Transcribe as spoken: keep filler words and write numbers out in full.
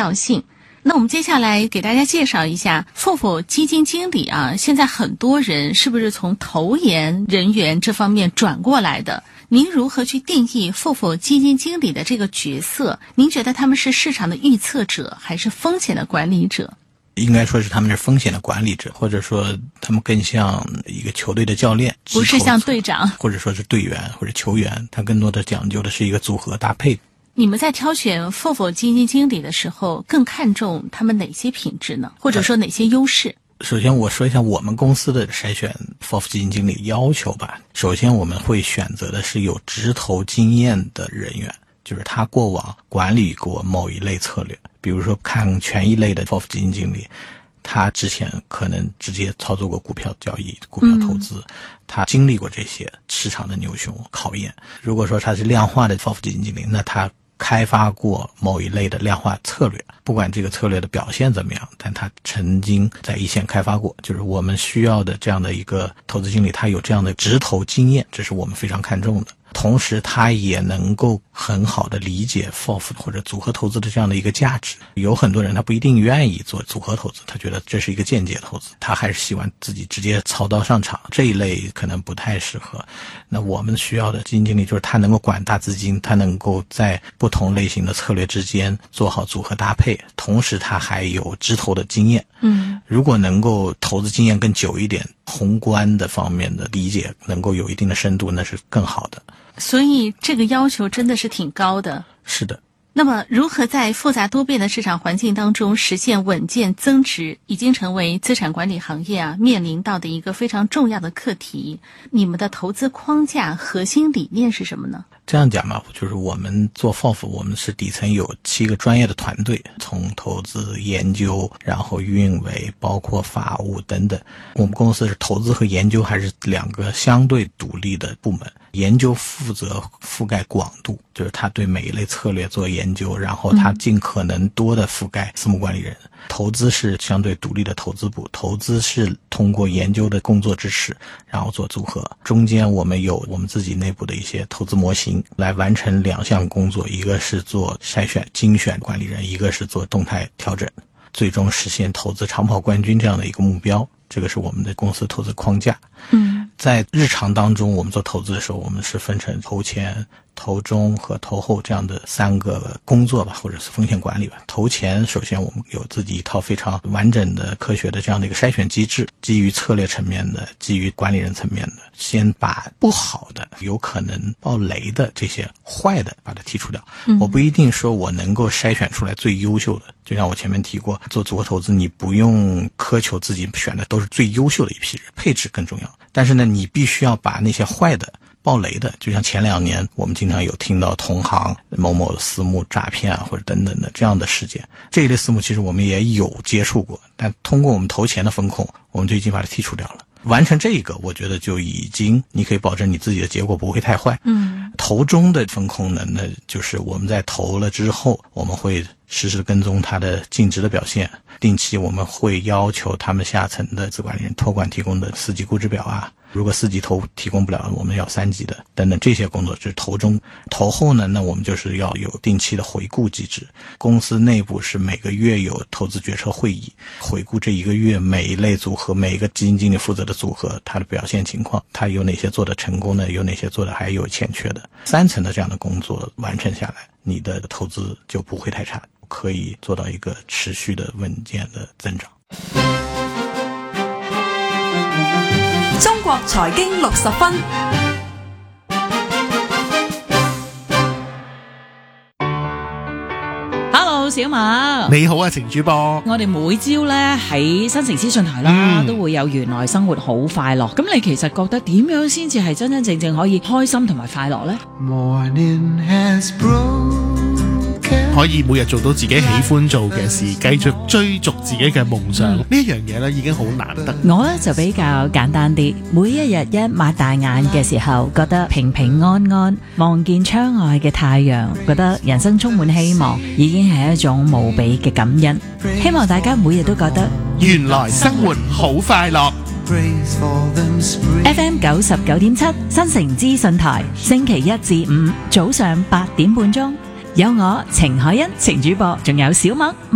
效性。那我们接下来给大家介绍一下 F O F 基金经理啊，现在很多人是不是从投研人员这方面转过来的？您如何去定义 F O F 基金经理的这个角色？您觉得他们是市场的预测者还是风险的管理者？ 应该说是他们是风险的管理者，或者说他们更像一个球队的教练， 不是像队长， 或者说是队员或者球员，他更多的讲究的是一个组合搭配。 你们在挑选 F O F 基金经理的时候，更看重他们哪些品质呢？或者说哪些优势？ 首先我说一下我们公司的筛选 F O F 基金经理要求吧。首先我们会选择的是有直投经验的人员，就是他过往管理过某一类策略，比如说看权益类的 F O F 基金经理，他之前可能直接操作过股票交易、股票投资、嗯、他经历过这些市场的牛熊考验。如果说他是量化的 F O F 基金经理，那他开发过某一类的量化策略，不管这个策略的表现怎么样，但他曾经在一线开发过，就是我们需要的这样的一个投资经理，他有这样的直投经验，这是我们非常看重的。同时他也能够很好的理解 F O F 或者组合投资的这样的一个价值。有很多人他不一定愿意做组合投资，他觉得这是一个间接投资，他还是喜欢自己直接操刀上场，这一类可能不太适合。那我们需要的基金经理就是他能够管大资金，他能够在不同类型的策略之间做好组合搭配，同时他还有直投的经验。嗯，如果能够投资经验更久一点，宏观的方面的理解能够有一定的深度，那是更好的。 所以这个要求真的是挺高的。 是的。 那么如何在复杂多变的市场环境当中实现稳健增值，已经成为资产管理行业啊面临到的一个非常重要的课题。你们的投资框架核心理念是什么呢？ 这样讲吧，就是我们做 F O F， 我们是底层有七个专业的团队，从投资、研究，然后运维，包括法务等等。我们公司是投资和研究还是两个相对独立的部门。研究负责覆盖广度，就是他对每一类策略做研究，然后他尽可能多的覆盖私募管理人。嗯、投资是相对独立的投资部，投资是通过研究的工作支持，然后做组合。中间我们有我们自己内部的一些投资模型来完成两项工作，一个是做筛选精选管理人，一个是做动态调整，最终实现投资长跑冠军这样的一个目标。这个是我们的公司投资框架。嗯，在日常当中我们做投资的时候，我们是分成投前、投中和投后这样的三个工作吧，或者是风险管理吧。投前首先我们有自己一套非常完整的科学的这样的一个筛选机制，基于策略层面的，基于管理人层面的，先把不好的有可能爆雷的这些坏的把它剔除掉。嗯、我不一定说我能够筛选出来最优秀的，就像我前面提过，做组合投资你不用苛求自己选的都是最优秀的一批人，配置更重要。但是呢，你必须要把那些坏的爆雷的，就像前两年我们经常有听到同行某某私募诈骗啊或者等等的这样的事件，这一类私募其实我们也有接触过，但通过我们投前的风控，我们就已经把它剔除掉了。完成这个我觉得就已经你可以保证你自己的结果不会太坏。嗯，投中的风控呢，那就是我们在投了之后，我们会实时跟踪它的净值的表现，定期我们会要求他们下层的资管理人托管提供的四级估值表啊，如果四级投提供不了，我们要三级的等等，这些工作是投中。投后呢，那我们就是要有定期的回顾机制。公司内部是每个月有投资决策会议，回顾这一个月每一类组合，每一个基金经理负责的组合它的表现情况，它有哪些做的成功的，有哪些做的还有欠缺的。三层的这样的工作完成下来，你的投资就不会太差，可以做到一个持续的稳健的增长。 中國財經六十分。 Hello， 小馬， 你好啊，程主播。 我哋每朝咧喺新城資訊台啦，嗯、都會有原來生活好快樂。咁你其實覺得點樣先至係真真正正可以開心同埋快樂呢？ Morning has broken，可以每日做到自己喜歡做嘅事，繼續追逐自己嘅夢想，呢、嗯、樣嘢咧已經好難得。 我咧就比較簡單啲，每一日一擘大眼嘅時候，覺得平平安安，望見窗外嘅太陽，覺得人生充滿希望，已經係一種無比嘅感恩。希望大家每日都覺得原來生活好快樂。 F M 九十九點七新城資訊台，星期一至五早上八點半鐘。有我程海欣程主播，仲有小麥。